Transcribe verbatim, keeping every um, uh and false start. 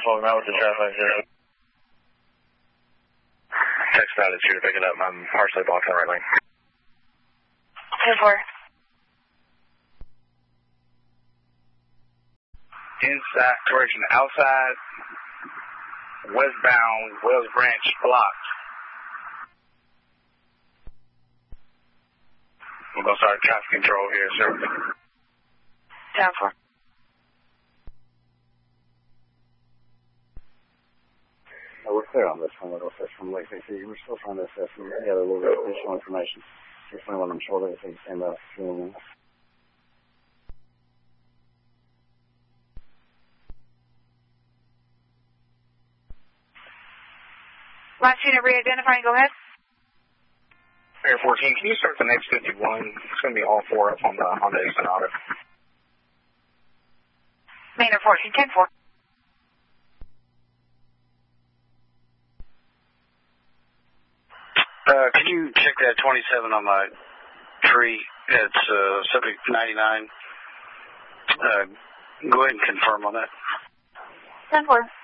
four, now with the traffic zero. Text out at two to pick it up. I'm partially blocking the right lane. ten four. Inside, correction, outside, westbound, Wells Branch, blocked. We're going to start traffic control here, sir. ten four. No, we're clear on this one, little fish from Lake City. We're still trying to assess and gather a little bit of additional information. six twenty-one, I'm sure that they stand up. Last unit re-identifying, go ahead. Air fourteen, can you start the next fifty-one? It's going to be all four up on the Honda Sonata. Main Air fourteen, ten four. Uh, can you check that twenty-seven on my tree? It's uh, subject ninety-nine. Uh, go ahead and confirm on that. ten four.